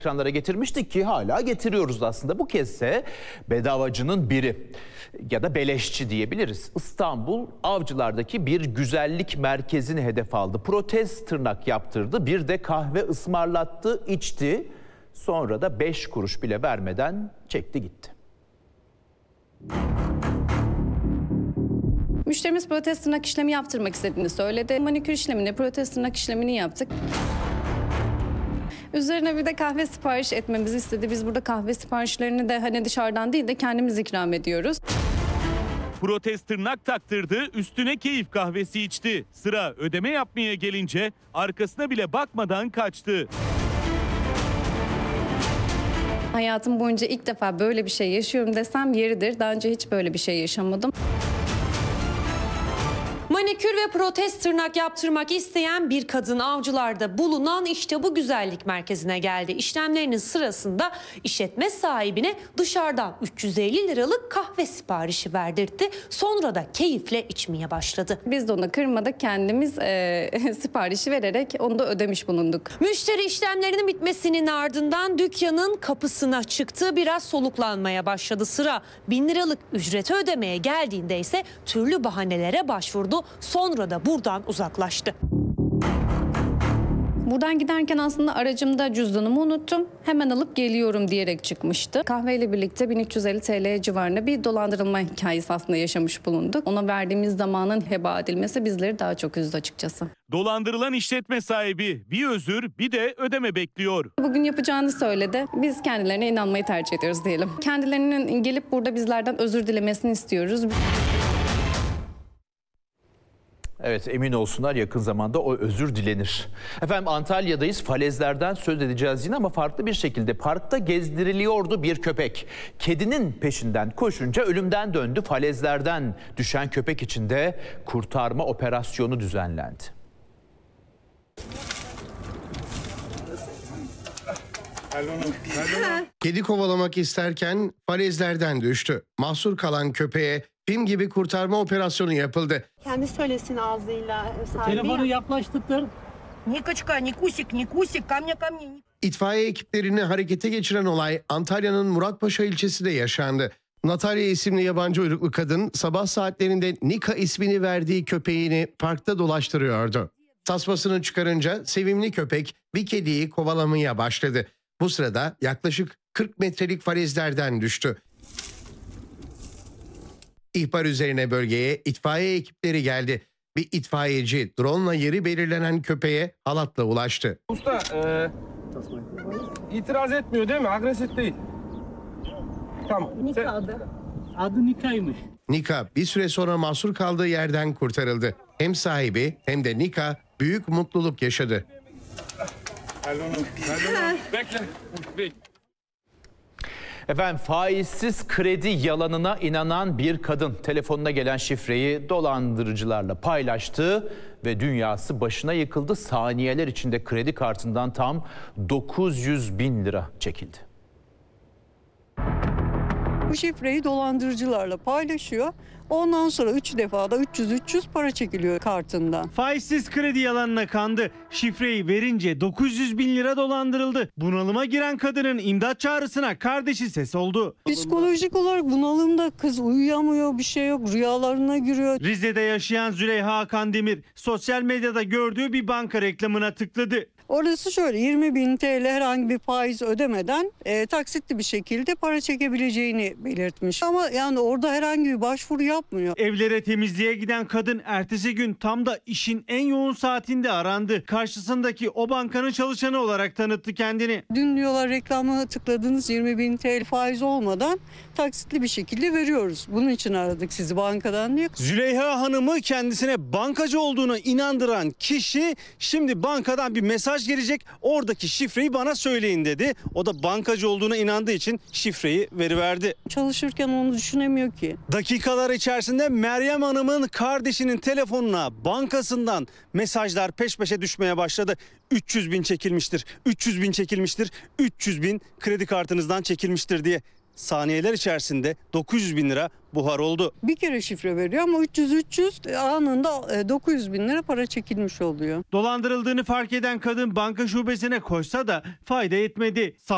Ekranlara getirmiştik ki hala getiriyoruz aslında. Bu kezde bedavacının biri ya da beleşçi diyebiliriz. İstanbul Avcılar'daki bir güzellik merkezini hedef aldı. Protez tırnak yaptırdı, bir de kahve ısmarlattı, içti. Sonra da 5 kuruş bile vermeden çekti gitti. Müşterimiz protez tırnak işlemi yaptırmak istediğini söyledi. Manikür işlemini, protez tırnak işlemini yaptık. Üzerine bir de kahve sipariş etmemizi istedi. Biz burada kahve siparişlerini de hani dışarıdan değil de kendimiz ikram ediyoruz. Protez tırnak taktırdı, üstüne keyif kahvesi içti. Sıra ödeme yapmaya gelince arkasına bile bakmadan kaçtı. Hayatım boyunca ilk defa böyle bir şey yaşıyorum desem yeridir. Daha önce hiç böyle bir şey yaşamadım. Manikür ve protez tırnak yaptırmak isteyen bir kadın Avcılar'da bulunan işte bu güzellik merkezine geldi. İşlemlerinin sırasında işletme sahibine dışarıdan 350 liralık kahve siparişi verdirtti. Sonra da keyifle içmeye başladı. Biz de onu kırmadık, kendimiz siparişi vererek onu da ödemiş bulunduk. Müşteri işlemlerinin bitmesinin ardından dükkanın kapısına çıktı. Biraz soluklanmaya başladı. Sıra 1000 liralık ücreti ödemeye geldiğinde ise türlü bahanelere başvurdu. Sonra da buradan uzaklaştı. Buradan giderken aslında aracımda cüzdanımı unuttum. Hemen alıp geliyorum diyerek çıkmıştı. Kahveyle birlikte 1350 TL civarında bir dolandırılma hikayesi aslında yaşamış bulunduk. Ona verdiğimiz zamanın heba edilmesi bizleri daha çok üzdü açıkçası. Dolandırılan işletme sahibi bir özür bir de ödeme bekliyor. Bugün yapacağını söyledi. Biz kendilerine inanmayı tercih ediyoruz diyelim. Kendilerinin gelip burada bizlerden özür dilemesini istiyoruz. Evet, emin olsunlar yakın zamanda o özür dilenir. Efendim Antalya'dayız, falezlerden söz edeceğiz yine ama farklı bir şekilde. Parkta gezdiriliyordu bir köpek. Kedinin peşinden koşunca ölümden döndü. Falezlerden düşen köpek için de kurtarma operasyonu düzenlendi. Kedi kovalamak isterken falezlerden düştü. Mahsur kalan köpeğe film gibi kurtarma operasyonu yapıldı. Kendi söylesin ağzıyla sahibi. Telefonu yaklaştırdım. Никочка, не кусик, ко мне. İtfaiye ekiplerini harekete geçiren olay Antalya'nın Muratpaşa ilçesinde yaşandı. Natalya isimli yabancı uyruklu kadın sabah saatlerinde Nika ismini verdiği köpeğini parkta dolaştırıyordu. Tasmasını çıkarınca sevimli köpek bir kediyi kovalamaya başladı. Bu sırada yaklaşık 40 metrelik falezlerden düştü. İhbar üzerine bölgeye itfaiye ekipleri geldi. Bir itfaiyeci drone'la yeri belirlenen köpeğe halatla ulaştı. Usta itiraz etmiyor değil mi? Agresif değil. Tamam. Adı Nika'ymış. Nika bir süre sonra mahsur kaldığı yerden kurtarıldı. Hem sahibi hem de Nika büyük mutluluk yaşadı. Bekle. Efendim faizsiz kredi yalanına inanan bir kadın telefonuna gelen şifreyi dolandırıcılarla paylaştı ve dünyası başına yıkıldı. Saniyeler içinde kredi kartından tam 900 bin lira çekildi. Bu şifreyi dolandırıcılarla paylaşıyor. Ondan sonra 3 defada 300 para çekiliyor kartından. Faizsiz kredi yalanına kandı. Şifreyi verince 900 bin lira dolandırıldı. Bunalıma giren kadının imdat çağrısına kardeşi ses oldu. Psikolojik olarak bunalımda, kız uyuyamıyor, bir şey yok, rüyalarına giriyor. Rize'de yaşayan Züleyha Hakan Demir sosyal medyada gördüğü bir banka reklamına tıkladı. Orası şöyle 20.000 TL herhangi bir faiz ödemeden taksitli bir şekilde para çekebileceğini belirtmiş. Ama yani orada herhangi bir başvuru yapmıyor. Evlere temizliğe giden kadın ertesi gün tam da işin en yoğun saatinde arandı. Karşısındaki o bankanın çalışanı olarak tanıttı kendini. Dün diyorlar reklamı tıkladınız 20.000 TL faiz olmadan taksitli bir şekilde veriyoruz. Bunun için aradık sizi bankadan diye. Züleyha Hanım'ı kendisine bankacı olduğunu inandıran kişi şimdi bankadan bir mesaj gelecek, oradaki şifreyi bana söyleyin dedi. O da bankacı olduğuna inandığı için şifreyi veriverdi. Çalışırken onu düşünemiyor ki. Dakikalar içerisinde Meryem Hanım'ın kardeşinin telefonuna bankasından mesajlar peş peşe düşmeye başladı. 300 bin çekilmiştir, 300 bin çekilmiştir, 300 bin kredi kartınızdan çekilmiştir diye. Saniyeler içerisinde 900 bin lira buhar oldu. Bir kere şifre veriyor ama 300 anında 900 bin lira para çekilmiş oluyor. Dolandırıldığını fark eden kadın banka şubesine koşsa da fayda etmedi.